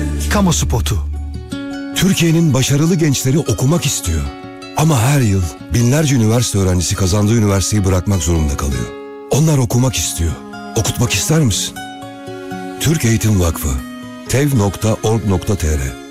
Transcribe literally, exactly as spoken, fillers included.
Kamu spotu. Türkiye'nin başarılı gençleri okumak istiyor. Ama her yıl binlerce üniversite öğrencisi kazandığı üniversiteyi bırakmak zorunda kalıyor. Onlar okumak istiyor. Okutmak ister misin? Türk Eğitim Vakfı tev nokta org nokta tr